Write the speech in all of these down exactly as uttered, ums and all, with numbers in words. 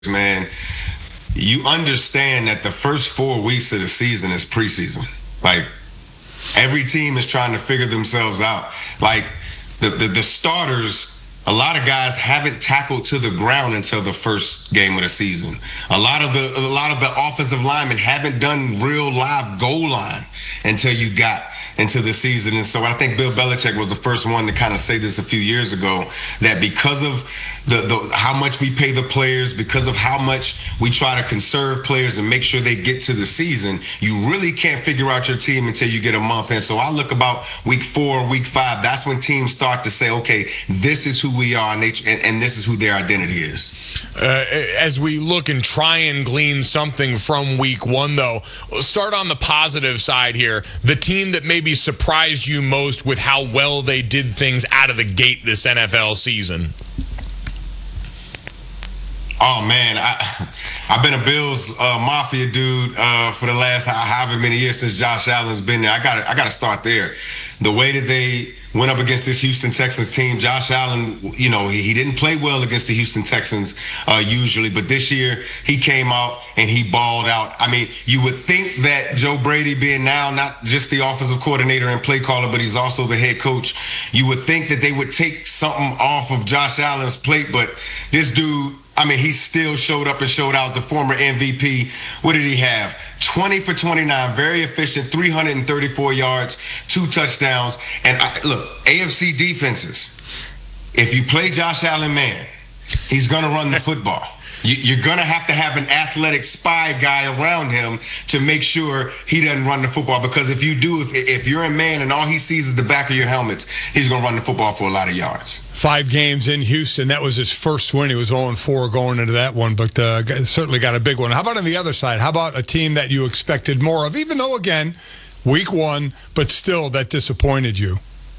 man, you understand that the first four weeks of the season is preseason. Like, every team is trying to figure themselves out. Like, the, the, the starters, a lot of guys haven't tackled to the ground until the first game of the season. A lot of the a lot of the offensive linemen haven't done real live goal line until you got into the season. And so I think Bill Belichick was the first one to kind of say this a few years ago, that because of the, the how much we pay the players, because of how much we try to conserve players and make sure they get to the season, you really can't figure out your team until you get a month in. So I look about week four, week five, that's when teams start to say, okay, this is who we are and, they, and, and this is who their identity is. Uh, as we look and try and glean something from week one, though, let's start on the positive side here. The team that maybe surprised you most with how well they did things out of the gate this N F L season. Oh, man, I, I've been a Bills uh, Mafia dude uh, for the last however many years since Josh Allen's been there. I got I got to start there. The way that they went up against this Houston Texans team, Josh Allen, you know, he, he didn't play well against the Houston Texans uh, usually, but this year he came out and he balled out. I mean, you would think that Joe Brady, being now not just the offensive coordinator and play caller, but he's also the head coach, you would think that they would take something off of Josh Allen's plate, but this dude, I mean, he still showed up and showed out. The former M V P, what did he have? twenty for twenty-nine, very efficient, three hundred thirty-four yards, two touchdowns. And I, look, A F C defenses, if you play Josh Allen man, he's going to run the football. You're going to have to have an athletic spy guy around him to make sure he doesn't run the football. Because if you do, if, if you're a man and all he sees is the back of your helmet, he's going to run the football for a lot of yards. Five games in Houston. That was his first win. He was oh and four going into that one, but uh, certainly got a big one. How about on the other side? How about a team that you expected more of, even though, again, week one, but still that disappointed you?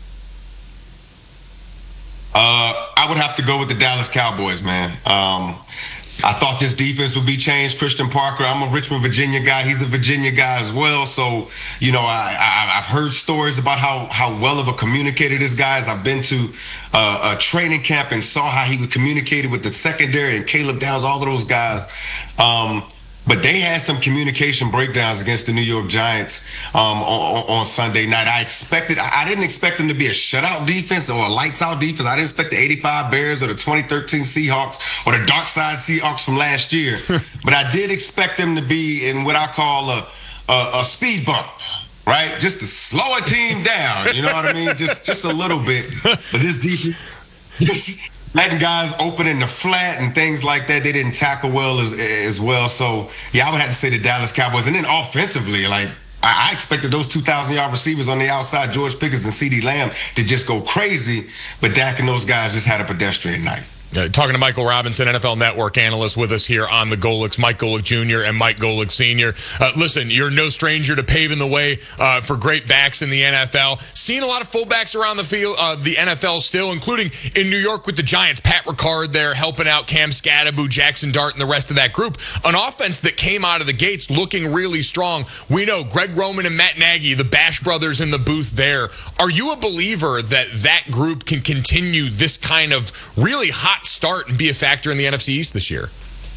Uh, I would have to go with the Dallas Cowboys, man. Um, I thought this defense would be changed. Christian Parker, I'm a Richmond, Virginia guy. He's a Virginia guy as well. So, you know, I, I, I've heard stories about how, how well of a communicator this guy is. I've been to uh, a training camp and saw how he would communicate with the secondary and Caleb Downs, all of those guys. Um, But they had some communication breakdowns against the New York Giants um, on, on Sunday night. I expected, I didn't expect them to be a shutout defense or a lights out defense. I didn't expect the eighty-five Bears or the twenty thirteen Seahawks or the dark side Seahawks from last year. But I did expect them to be in what I call a, a, a speed bump, right? Just to slow a team down. You know what I mean? Just, just a little bit. But this defense, this, letting guys open in the flat and things like that. They didn't tackle well as as well. So, yeah, I would have to say the Dallas Cowboys. And then offensively, like, I, I expected those two thousand yard receivers on the outside, George Pickens and CeeDee Lamb, to just go crazy. But Dak and those guys just had a pedestrian night. Uh, talking to Michael Robinson, N F L Network analyst, with us here on the Golics, Mike Golic Junior and Mike Golic Senior Uh, listen, you're no stranger to paving the way uh, for great backs in the N F L. Seeing a lot of fullbacks around the field, uh, the N F L still, including in New York with the Giants. Pat Ricard there helping out Cam Scadaboo, Jackson Dart, and the rest of that group. An offense that came out of the gates looking really strong. We know Greg Roman and Matt Nagy, the Bash brothers in the booth there. Are you a believer that that group can continue this kind of really hot start and be a factor in the N F C East this year?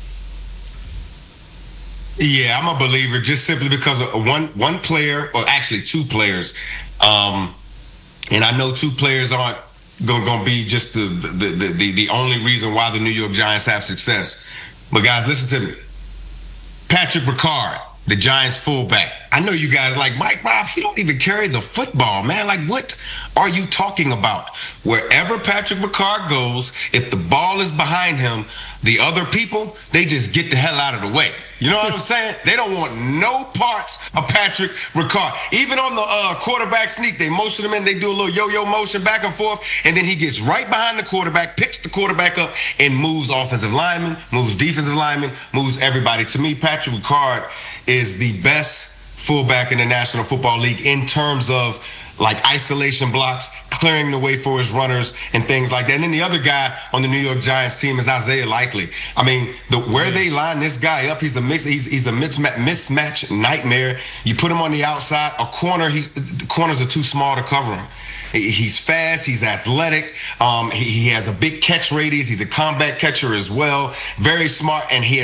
Yeah, I'm a believer just simply because of one one player, or actually two players, um, and I know two players aren't going to be just the the, the the the only reason why the New York Giants have success. But guys, listen to me. Patrick Ricard, the Giants fullback. I know you guys like, Mike Rob, he don't even carry the football, man. Like, what are you talking about? Wherever Patrick Ricard goes, if the ball is behind him, the other people, they just get the hell out of the way. You know what I'm saying? They don't want no parts of Patrick Ricard. Even on the uh, quarterback sneak, they motion him in, they do a little yo-yo motion back and forth, and then he gets right behind the quarterback, picks the quarterback up, and moves offensive linemen, moves defensive linemen, moves everybody. To me, Patrick Ricard is the best fullback in the National Football League in terms of like isolation blocks, clearing the way for his runners and things like that. And then the other guy on the New York Giants team is Isaiah Likely. I mean, the where they line this guy up, he's a mix, he's he's a mismatch, mismatch nightmare. You put him on the outside, a corner, he the corners are too small to cover him. He's fast. He's athletic. Um, he, he has a big catch radius. He's a combat catcher as well. Very smart, and he